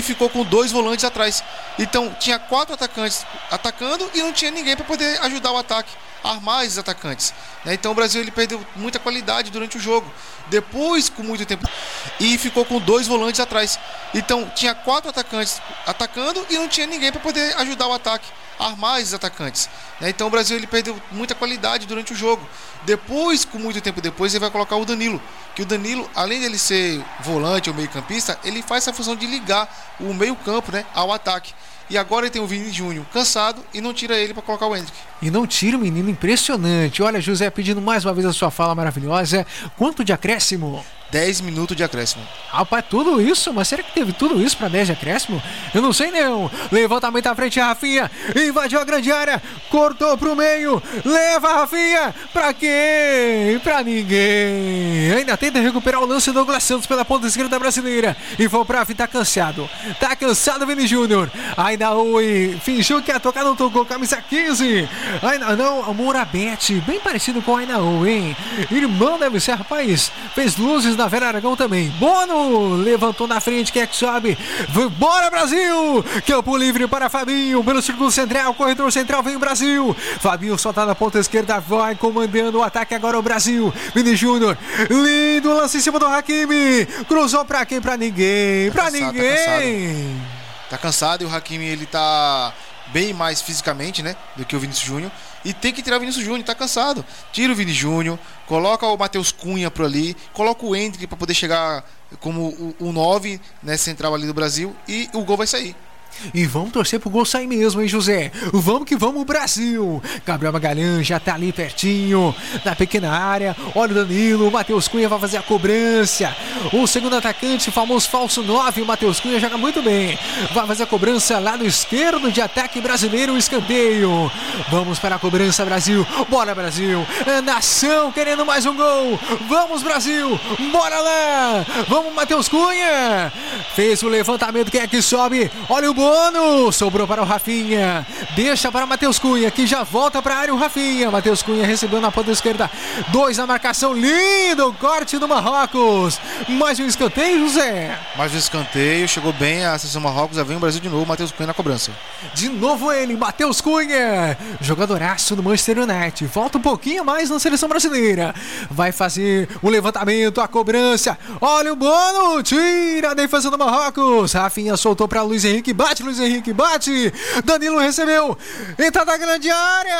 ficou com 2 volantes atrás. Então tinha 4 atacantes atacando e não tinha ninguém para poder ajudar o ataque, armar esses atacantes. Então o Brasil ele perdeu muita qualidade durante o jogo. Depois, com muito tempo, e ficou com 2 volantes atrás. Então tinha 4 atacantes atacando e não tinha ninguém para poder ajudar o ataque, armar esses atacantes. Então o Brasil ele perdeu muita qualidade durante o jogo. Depois, com muito tempo depois, ele vai colocar o Danilo. Que o Danilo, além dele ser volante ou meio campista, ele faz essa função de ligar o meio campo, ao ataque. E agora ele tem o Vini Júnior cansado e não tira ele para colocar o Endrick. E não tira o menino, impressionante. Olha, José, pedindo mais uma vez a sua fala maravilhosa. Quanto de acréscimo? 10 minutos de acréscimo. Rapaz, tudo isso? Mas será que teve tudo isso pra 10 de acréscimo? Eu não sei não. Levantamento à frente, a Rafinha invadiu a grande área, cortou pro meio, leva a Rafinha. Pra quem? Pra ninguém. Ainda tenta recuperar o lance do Douglas Santos pela ponta esquerda brasileira. E foi pra fim, tá cansado. Tá cansado, Vini Júnior. Ainda oi, fingiu que ia tocar, não tocou, camisa 15. Ainda não, o Morabete, bem parecido com o Ainaú, hein? Irmão deve ser, rapaz. Fez luzes na Vera Aragão também. Bono levantou na frente, quem é que sobe? Bora, Brasil! Campo livre para Fabinho, pelo círculo central, corredor central, vem o Brasil. Fabinho solta na ponta esquerda, vai comandando o ataque agora o Brasil. Vini Júnior, lindo lance em cima do Hakimi. Cruzou pra quem? Pra ninguém. Pra ninguém. Tá cansado e o Hakimi ele tá bem mais fisicamente, do que o Vinícius Júnior. E tem que tirar o Vinícius Júnior, tá cansado. Tira o Vini Júnior, coloca o Matheus Cunha por ali, coloca o Endrick para poder chegar como o 9, central ali do Brasil, e o gol vai sair. E vamos torcer pro gol sair mesmo, hein, José? Vamos que vamos, Brasil! Gabriel Magalhães já tá ali pertinho, na pequena área. Olha o Danilo, o Matheus Cunha vai fazer a cobrança. O segundo atacante, famoso falso 9, o Matheus Cunha joga muito bem. Vai fazer a cobrança lado esquerdo de ataque brasileiro, um escanteio. Vamos para a cobrança, Brasil. Bora, Brasil! Nação querendo mais um gol. Vamos, Brasil! Bora lá! Vamos, Matheus Cunha! Fez o levantamento, quem é que sobe? Olha o Bono, sobrou para o Rafinha, deixa para o Matheus Cunha, que já volta para a área o Rafinha. Matheus Cunha recebeu na ponta esquerda, 2 na marcação, lindo corte do Marrocos. Mais um escanteio, José. Mais um escanteio, chegou bem a seleção Marrocos, já vem o Brasil de novo, Matheus Cunha na cobrança. De novo ele, Matheus Cunha, jogadoraço do Manchester United, volta um pouquinho mais na seleção brasileira. Vai fazer o levantamento, a cobrança, olha o Bono, tira a defesa do Marrocos. Rafinha soltou para Luiz Henrique, bate Luiz Henrique, bate. Danilo recebeu, entra na grande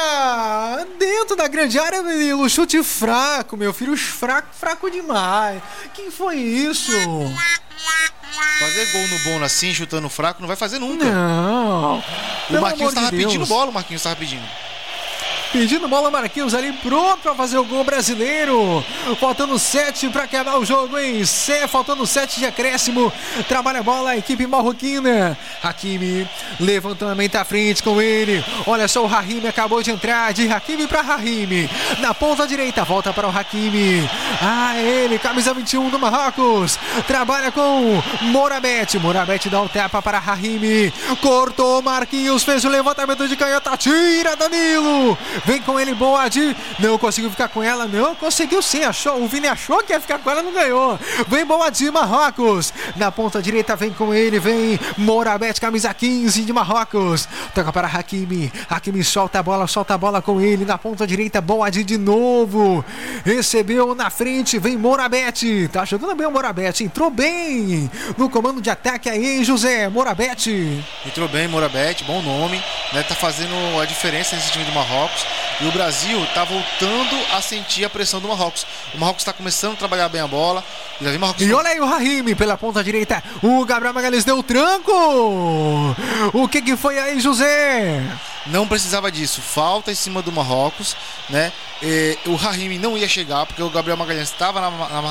área, dentro da grande área, Danilo, chute fraco, meu filho, fraco demais. Quem foi isso? Fazer gol no Bono assim, chutando fraco, não vai fazer nunca. Não. O Marquinhos tava pedindo bola, o Marquinhos tava pedindo. Pedindo bola, Marquinhos ali pronto para fazer o gol brasileiro. Faltando 7 para acabar o jogo, hein? Faltando 7 de acréscimo. Trabalha a bola a equipe marroquina. Hakimi levantamento à frente com ele. Olha só, o Hakimi acabou de entrar. De Hakimi para Hakimi. Na ponta direita, volta para o Hakimi. Ele, camisa 21 do Marrocos. Trabalha com Morabete. Morabete dá o tapa para Hakimi. Cortou, Marquinhos fez o levantamento de canhota. Tira, Danilo. Vem com ele, Boadi. Não conseguiu ficar com ela, não. Conseguiu sim, achou. O Vini achou que ia ficar com ela, não ganhou. Vem Boadi, Marrocos. Na ponta direita vem com ele, vem Morabete, camisa 15 de Marrocos. Toca para Hakimi. Hakimi solta a bola com ele. Na ponta direita, Boadi de novo. Recebeu na frente, vem Morabete. Tá jogando bem o Morabete. Entrou bem no comando de ataque aí, hein, José? Morabete. Entrou bem, Morabete, bom nome. Tá fazendo a diferença nesse time do Marrocos. E o Brasil está voltando a sentir a pressão do Marrocos. O Marrocos está começando a trabalhar bem a bola. E olha aí o Hakimi pela ponta direita. O Gabriel Magalhães deu o tranco. O que foi aí, José? Não precisava disso. Falta em cima do Marrocos, o Hakimi não ia chegar, porque o Gabriel Magalhães estava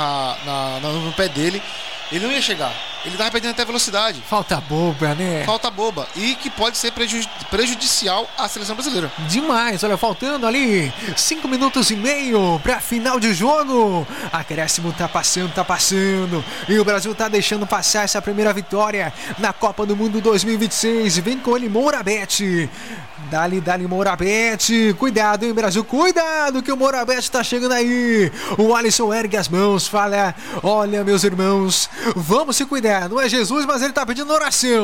no pé dele. Ele não ia chegar. Ele estava perdendo até velocidade. Falta boba, né? Falta boba. E que pode ser prejudicial à seleção brasileira. Demais. Olha, faltando ali 5 minutos e meio para final de jogo. Acréscimo tá passando. E o Brasil tá deixando passar essa primeira vitória na Copa do Mundo 2026. Vem com ele, Morabete. Dali, Morabete. Cuidado, hein, Brasil. Cuidado que o Morabete tá chegando aí. O Alisson ergue as mãos, fala: olha, meus irmãos, vamos se cuidar. Não é Jesus, mas ele tá pedindo oração.